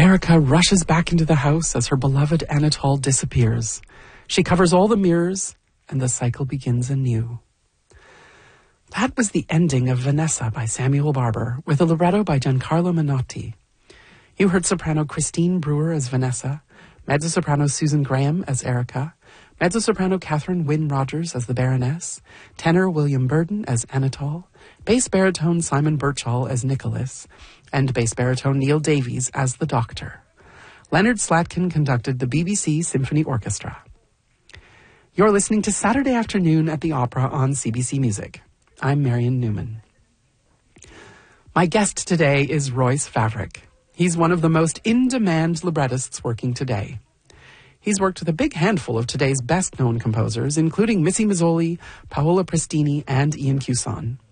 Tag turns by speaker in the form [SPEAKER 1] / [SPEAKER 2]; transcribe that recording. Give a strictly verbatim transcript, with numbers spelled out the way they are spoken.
[SPEAKER 1] Erica rushes back into the house as her beloved Anatole disappears. She covers all the mirrors, and the cycle begins anew. That was the ending of Vanessa by Samuel Barber, with a libretto by Giancarlo Menotti. You heard soprano Christine Brewer as Vanessa, mezzo-soprano Susan Graham as Erica, mezzo-soprano Catherine Wynne Rogers as the Baroness, tenor William Burden as Anatole, bass baritone Simon Birchall as Nicholas, and bass baritone Neil Davies as the Doctor. Leonard Slatkin conducted the B B C Symphony Orchestra. You're listening to Saturday Afternoon at the Opera on C B C Music. I'm Marion Newman. My guest today is Royce Favric. He's one of the most in-demand librettists working today. He's worked with a big handful of today's best-known composers, including Missy Mazzoli, Paola Prestini, and Ian Cuson.